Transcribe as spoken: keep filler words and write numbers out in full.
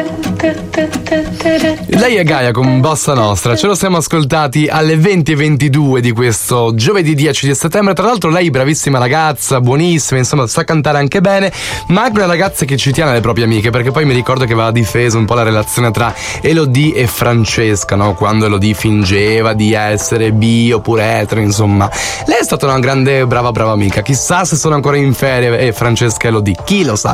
Lei è Gaia con Bossa Nostra, ce lo siamo ascoltati alle venti e ventidue di questo giovedì dieci di settembre. Tra l'altro lei bravissima ragazza, buonissima, insomma sa cantare anche bene, ma anche una ragazza che ci tiene alle proprie amiche, perché poi mi ricordo che aveva difeso un po' la relazione tra Elodie e Francesca, no? Quando Elodie fingeva di essere bi oppure etero, insomma. Lei è stata una grande brava brava amica, chissà se sono ancora in ferie e Francesca e Elodie, chi lo sa.